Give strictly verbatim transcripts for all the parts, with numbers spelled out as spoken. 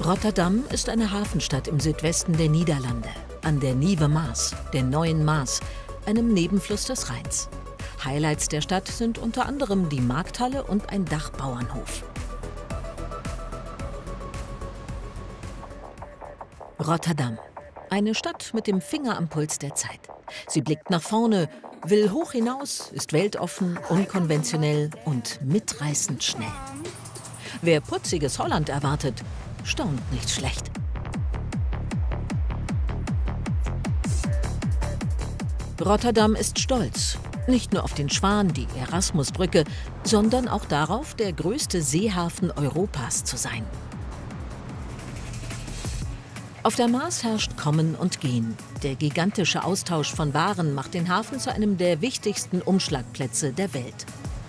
Rotterdam ist eine Hafenstadt im Südwesten der Niederlande, an der Nieuwe Maas, der neuen Maas, einem Nebenfluss des Rheins. Highlights der Stadt sind unter anderem die Markthalle und ein Dachbauernhof. Rotterdam. Eine Stadt mit dem Finger am Puls der Zeit. Sie blickt nach vorne, will hoch hinaus, ist weltoffen, unkonventionell und mitreißend schnell. Wer putziges Holland erwartet, staunt nicht schlecht. Rotterdam ist stolz, nicht nur auf den Schwan, die Erasmusbrücke, sondern auch darauf, der größte Seehafen Europas zu sein. Auf der Maas herrscht Kommen und Gehen. Der gigantische Austausch von Waren macht den Hafen zu einem der wichtigsten Umschlagplätze der Welt.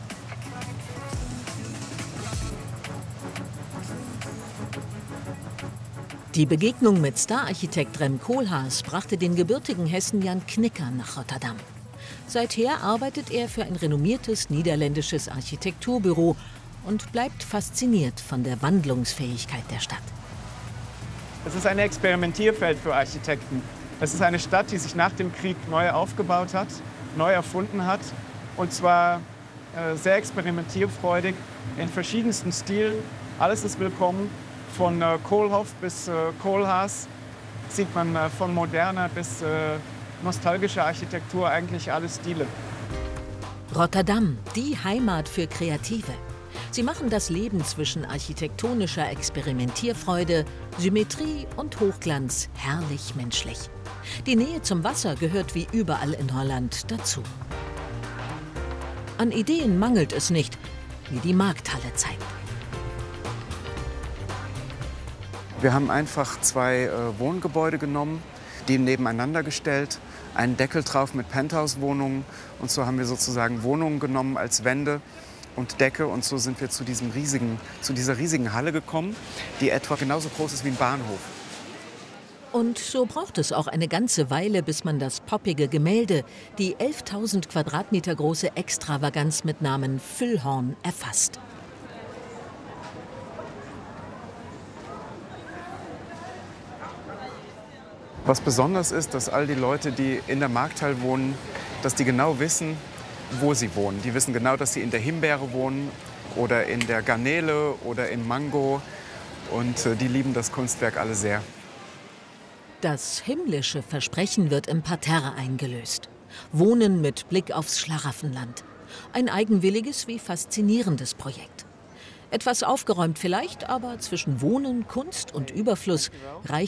Die Begegnung mit Stararchitekt Rem Koolhaas brachte den gebürtigen Hessen Jan Knikker nach Rotterdam. Seither arbeitet er für ein renommiertes niederländisches Architekturbüro und bleibt fasziniert von der Wandlungsfähigkeit der Stadt. Es ist ein Experimentierfeld für Architekten. Es ist eine Stadt, die sich nach dem Krieg neu aufgebaut hat, neu erfunden hat. Und zwar äh, sehr experimentierfreudig, in verschiedensten Stilen. Alles ist willkommen. Von äh, Koolhof bis äh, Koolhaas sieht man äh, von moderner bis äh, nostalgischer Architektur eigentlich alle Stile. Rotterdam, die Heimat für Kreative. Sie machen das Leben zwischen architektonischer Experimentierfreude, Symmetrie und Hochglanz herrlich menschlich. Die Nähe zum Wasser gehört wie überall in Holland dazu. An Ideen mangelt es nicht, wie die Markthalle zeigt. Wir haben einfach zwei äh, Wohngebäude genommen, die nebeneinander gestellt, einen Deckel drauf mit Penthouse-Wohnungen. Und so haben wir sozusagen Wohnungen genommen als Wände und Decke. Und so sind wir zu, diesem riesigen, zu dieser riesigen Halle gekommen, die etwa genauso groß ist wie ein Bahnhof. Und so braucht es auch eine ganze Weile, bis man das poppige Gemälde, die elftausend Quadratmeter große Extravaganz mit Namen Füllhorn, erfasst. Was besonders ist, dass all die Leute, die in der Markthalle wohnen, dass die genau wissen, wo sie wohnen. Die wissen genau, dass sie in der Himbeere wohnen oder in der Garnele oder in Mango. Und äh, die lieben das Kunstwerk alle sehr. Das himmlische Versprechen wird im Parterre eingelöst. Wohnen mit Blick aufs Schlaraffenland. Ein eigenwilliges wie faszinierendes Projekt. Etwas aufgeräumt vielleicht, aber zwischen Wohnen, Kunst und Überfluss reicht